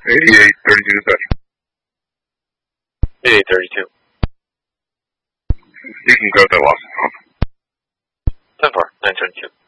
8832 dispatch. 8832. You can go that loss. 10-4, 932.